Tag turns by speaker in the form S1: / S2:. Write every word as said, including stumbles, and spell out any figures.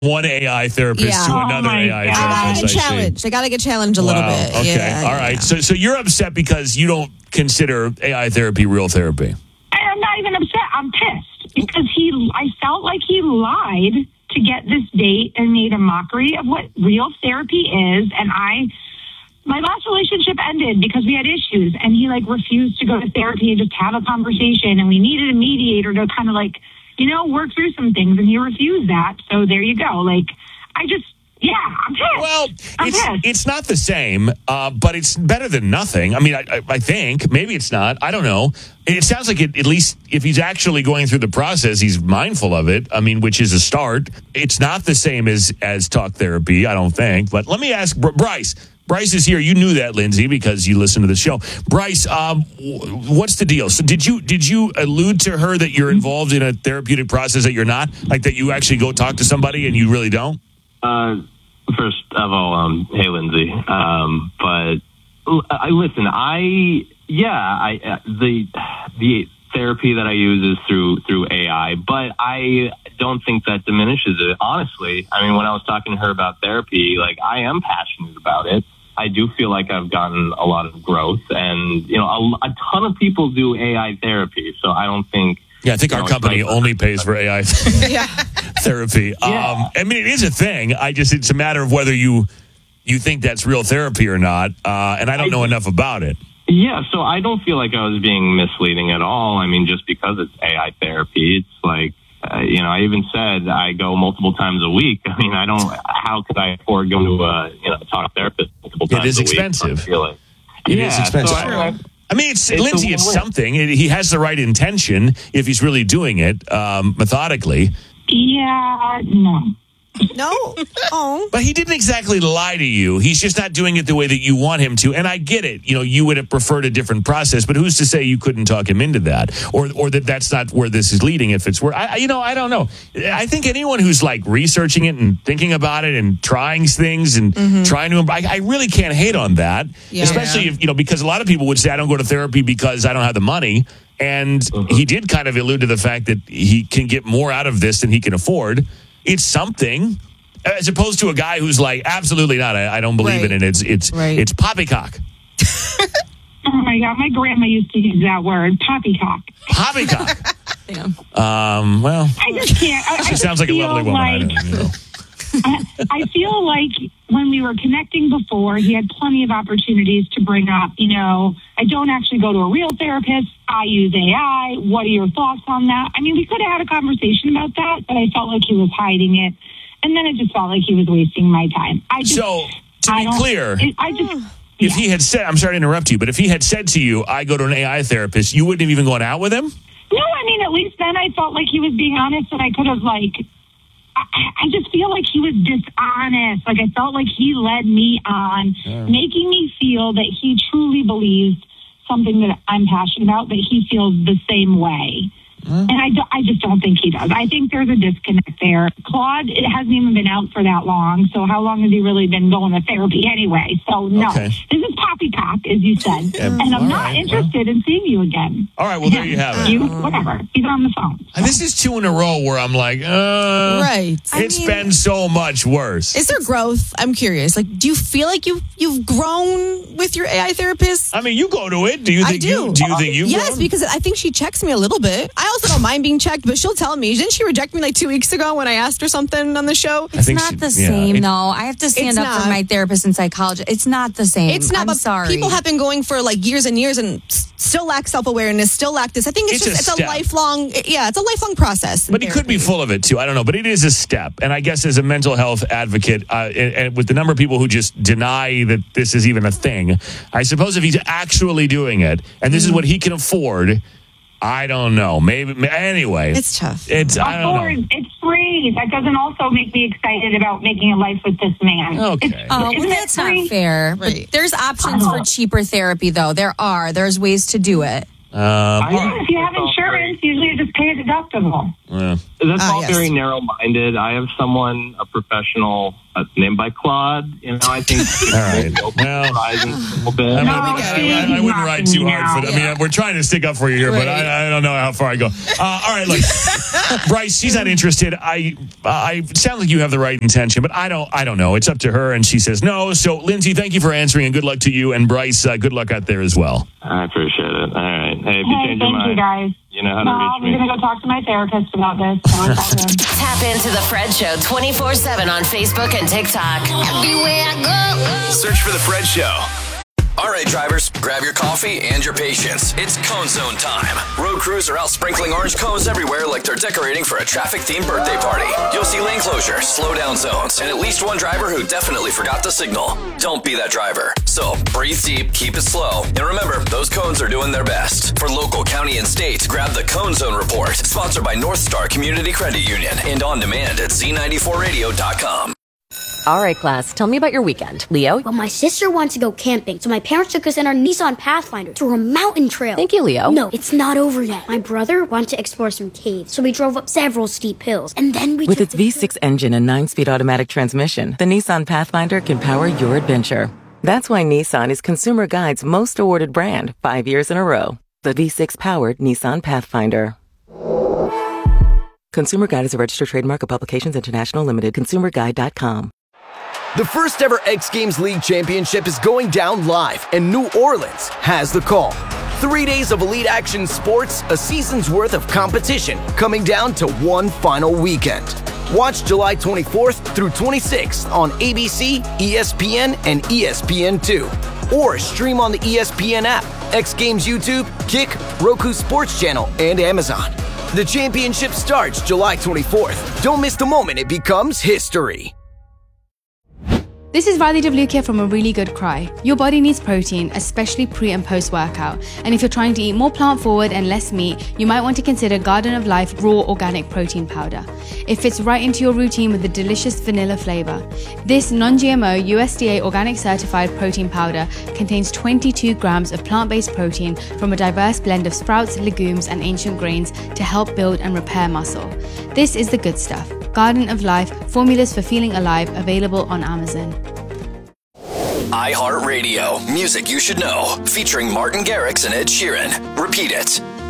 S1: one A I therapist
S2: Yeah.
S1: to
S2: Oh
S1: another
S3: my
S1: A I
S3: God.
S2: They gotta
S1: therapist.
S2: get
S1: I see.
S2: challenged. They gotta get challenged a little
S1: Wow.
S2: bit.
S1: Okay.
S2: Yeah,
S1: All
S2: yeah,
S1: right.
S2: yeah.
S1: So, so you're upset because you don't consider A I therapy real therapy.
S3: I'm not even upset. I'm pissed because he. I felt like he lied to get this date and made a mockery of what real therapy is. And I, my last relationship ended because we had issues, and he like refused to go to therapy and just have a conversation. And we needed a mediator to kind of like, you know, work through some things, and he refused that. So there you go. Like, I just. Yeah, I'm pissed.
S1: Well,
S3: I'm
S1: it's
S3: pissed.
S1: it's not the same, uh, but it's better than nothing. I mean, I, I, I think maybe it's not. I don't know. It sounds like it, at least if he's actually going through the process, he's mindful of it. I mean, which is a start. It's not the same as as talk therapy, I don't think. But let me ask Br- Bryce. Bryce is here. You knew that, Lindsay, because you listened to the show. Bryce, um, w- what's the deal? So did you did you allude to her that you're involved in a therapeutic process that you're not, like that you actually go talk to somebody and you really don't?
S4: Uh, first of all, um, hey Lindsay. Um, but I listen. I yeah. I uh, the the therapy that I use is through through A I, but I don't think that diminishes it. Honestly, I mean, when I was talking to her about therapy, like I am passionate about it. I do feel like I've gotten a lot of growth, and you know, a, a ton of people do A I therapy. So I don't think.
S1: Yeah, I think
S4: you
S1: our
S4: know,
S1: company
S4: like-
S1: only pays for A I
S2: Yeah.
S1: therapy.
S4: Yeah.
S1: Um, I mean, it is a thing. I just it's a matter of whether you you think that's real therapy or not. Uh, and I don't know enough about it.
S4: Yeah, so I don't feel like I was being misleading at all. I mean, just because it's A I therapy, it's like, uh, you know, I even said I go multiple times a week. I mean, I don't, how could I afford going to a, you know, talk therapist multiple
S1: It
S4: times
S1: is
S4: a week?
S1: expensive.
S4: I feel like-
S1: It
S4: yeah,
S1: is expensive.
S4: So I,
S1: I mean, it's,
S4: It's a
S1: Lindsay, it's
S4: win-win.
S1: something. It, he has the right intention if he's really doing it um, methodically.
S3: Yeah, no.
S2: No. Oh.
S1: But he didn't exactly lie to you. He's just not doing it the way that you want him to. And I get it. You know, you would have preferred a different process, but who's to say you couldn't talk him into that? Or or that that's not where this is leading if it's where, I, you know, I don't know. I think anyone who's like researching it and thinking about it and trying things and
S2: Mm-hmm.
S1: trying to, I, I really can't hate on that.
S2: Yeah.
S1: Especially if, you know, because a lot of people would say, I don't go to therapy because I don't have the money. And he did kind of allude to the fact that he can get more out of this than he can afford. It's something. As opposed to a guy who's like, absolutely not. I, I don't believe
S2: Right.
S1: in it. It's it's
S2: Right.
S1: it's poppycock.
S3: Oh my God, my grandma used to use that word, poppycock.
S1: Poppycock.
S2: Damn.
S1: Um, well,
S3: I just can't. I, I
S1: she
S3: just
S1: sounds like a
S3: feel
S1: lovely woman. I
S3: like-
S1: don't, you know.
S3: I, I feel like when we were connecting before, he had plenty of opportunities to bring up, you know, I don't actually go to a real therapist. I use A I. What are your thoughts on that? I mean, we could have had a conversation about that, but I felt like he was hiding it. And then it just felt like he was wasting my time. I just,
S1: So, to
S3: I
S1: be
S3: don't-
S1: clear,
S3: it- I just,
S1: if
S3: yeah.
S1: he had said, I'm sorry to interrupt you, but if he had said to you, I go to an A I therapist, you wouldn't have even gone out with him?
S3: No, I mean, at least then I felt like he was being honest, and I could have, like, I, I just feel like he was dishonest. Like, I felt like he led me on, making me feel that he truly believes something that I'm passionate about, that he feels the same way. And I, do, I just don't think he does. I think there's a disconnect there. Claude, it hasn't even been out for that long, so how long has he really been going to therapy anyway? So, no.
S1: Okay.
S3: This is poppycock, as you said.
S1: Yeah,
S3: and I'm
S1: all
S3: not
S1: right,
S3: interested in seeing you again.
S1: All right, well, there you have it.
S3: You, whatever. He's on the phone.
S1: And this is two in a row where I'm like, uh,
S2: Right. I
S1: It's
S2: mean-
S1: been so much worse.
S2: Is there growth? I'm curious. Like, do you feel like you you've grown with your A I therapist?
S1: I mean, you go to it. Do you
S2: I
S1: think
S2: do.
S1: you do you think you've
S2: Yes,
S1: grown?
S2: because I think she checks me a little bit. I also don't mind being checked, but she'll tell me. Didn't she reject me like two weeks ago when I asked her something on the show?
S1: I
S5: It's
S1: think
S5: not
S1: she-
S5: the
S1: yeah,
S5: same,
S1: it-
S5: though. I have to stand
S2: It's
S5: up
S2: not.
S5: for my therapist and psychologist. It's not the same.
S2: It's not.
S5: I'm
S2: but
S5: sorry.
S2: People have been going for like years and years and s- still lack self awareness. Still lack this. I think it's,
S1: It's a
S2: just it's
S1: step.
S2: a lifelong. Yeah, it's a lifelong process. in
S1: But he could be
S2: therapy.
S1: full of it too. I don't know, but it is a step. And I guess as a mental health advocate, uh, and, and with the number of people who just deny that this is even a thing, I suppose if he's actually doing it, and this is what he can afford, I don't know. Maybe ma- anyway.
S2: It's tough.
S1: It's I don't
S3: Afford.
S1: know.
S3: It's free. That doesn't also make me excited about making a life with this man.
S1: Okay.
S3: It's,
S5: Oh, well,
S3: isn't it
S5: that's
S3: free?
S5: not fair.
S2: Right.
S5: But there's options for cheaper therapy, though. There are. There's ways to do it.
S1: Um,
S3: Yeah, if you have
S4: That's all
S3: insurance, usually you just pay a deductible.
S1: yeah.
S4: That's
S2: Ah,
S4: all
S2: yes.
S4: very narrow-minded. I have someone, a professional, uh, named by Claude. You know, I think.
S1: All right. Well,
S4: Horizons a little bit.
S1: I,
S3: No,
S1: I, I, I wouldn't ride too hard for that. I mean, we're trying to stick up for you here, but I, I don't know how far I go. Uh, all right, look. Bryce, she's not interested. I, I it sounds like you have the right intention, but I don't. I don't know. It's up to her, and she says no. So, Lindsay, thank you for answering, and good luck to you. And Bryce, uh, good luck out there as well.
S4: I appreciate it. All right. Hey, if you
S3: Hey,
S4: change your
S3: thank
S4: mind,
S3: you guys.
S4: you know how
S3: No,
S4: to
S3: I'm
S4: reach me.
S3: going to go talk to my therapist about this. No problem.
S6: Tap into the Fred Show twenty-four seven on Facebook and TikTok. Everywhere I go.
S7: Search for The Fred Show. All right, drivers, grab your coffee and your patience. It's Cone Zone time. Road crews are out sprinkling orange cones everywhere like they're decorating for a traffic-themed birthday party. You'll see lane closures, slow-down zones, and at least one driver who definitely forgot the signal. Don't be that driver. So breathe deep, keep it slow, and remember, those cones are doing their best. For local, county, and state, grab the Cone Zone Report, sponsored by North Star Community Credit Union, and on demand at Z ninety-four radio dot com.
S8: All right, class, tell me about your weekend. Leo?
S9: Well, my sister wanted to go camping, so my parents took us in our Nissan Pathfinder to a mountain trail.
S8: Thank you, Leo.
S9: No, it's not over yet. My brother wanted to explore some caves, so we drove up several steep hills, and then we
S10: With
S9: took
S10: its
S9: the
S10: V six engine and nine-speed automatic transmission, the Nissan Pathfinder can power your adventure. That's why Nissan is Consumer Guide's most awarded brand five years in a row. The V six-powered Nissan Pathfinder. Consumer Guide is a registered trademark of Publications International Limited. consumer guide dot com.
S11: The first ever X Games League Championship is going down live, and New Orleans has the call. Three days of elite action sports, a season's worth of competition, coming down to one final weekend. Watch July twenty-fourth through twenty-sixth on A B C, E S P N, and E S P N two. Or stream on the E S P N app, X Games YouTube, Kick, Roku Sports Channel, and Amazon. The championship starts July twenty-fourth. Don't miss the moment it becomes history.
S12: This is Riley Devlukia from A Really Good Cry. Your body needs protein, especially pre and post workout. And if you're trying to eat more plant forward and less meat, you might want to consider Garden of Life Raw Organic Protein Powder. It fits right into your routine with a delicious vanilla flavor. This non-G M O U S D A organic certified protein powder contains twenty-two grams of plant-based protein from a diverse blend of sprouts, legumes, and ancient grains to help build and repair muscle. This is the good stuff. Garden of Life, formulas for feeling alive, available on Amazon.
S7: iHeartRadio, music you should know, featuring Martin Garrix and Ed Sheeran. Repeat it.